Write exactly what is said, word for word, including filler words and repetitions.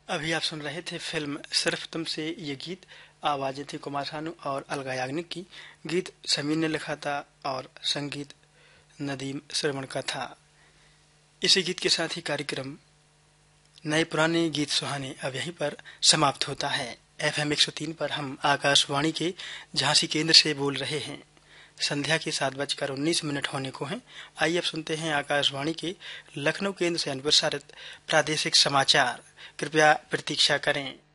अभी आप सुन रहे थे फिल्म सिर्फ तुमसे ये गीत। आवाजें थी कुमार सानू और अलगा याग्निक की। गीत समीर ने लिखा था और संगीत नदीम श्रवण का था। इसी गीत के साथ ही कार्यक्रम नए पुराने गीत सुहाने अब यहीं पर समाप्त होता है। एफ एम एक सौ तीन पर हम आकाशवाणी के झांसी केंद्र से बोल रहे हैं। संध्या के सात बजकर उन्नीस मिनट होने को हैं। आइए अब सुनते हैं आकाशवाणी के लखनऊ केंद्र से अनुप्रसारित प्रादेशिक समाचार। कृपया प्रतीक्षा करें।